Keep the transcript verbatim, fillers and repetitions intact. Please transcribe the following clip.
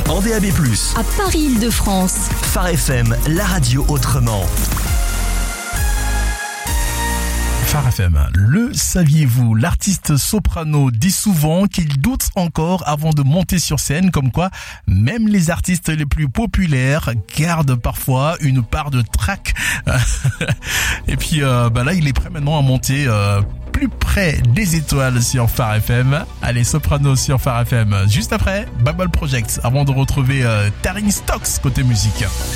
en D A B plus, à Paris-Île-de-France. Phare F M, la radio autrement. Phare F M, le saviez-vous? L'artiste soprano dit souvent qu'il doute encore avant de monter sur scène, comme quoi même les artistes les plus populaires gardent parfois une part de trac. Et puis euh, bah là, il est prêt maintenant à monter euh, plus près des étoiles sur Phare F M. Allez, soprano sur Phare F M. Juste après, Bubble Project, avant de retrouver euh, Taryn Stocks côté musique.